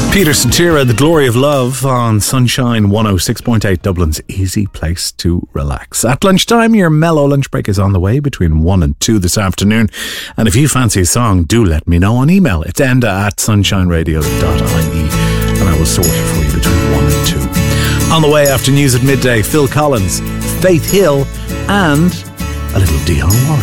Peter Cetera, The Glory of Love on Sunshine 106.8, Dublin's easy place to relax. At lunchtime, your mellow lunch break is on the way between 1 and 2 this afternoon. And if you fancy a song, do let me know on email. It's enda@sunshineradio.ie and I will sort it for you between 1 and 2. On the way after news at midday, Phil Collins, Faith Hill and a little Dionne Warwick.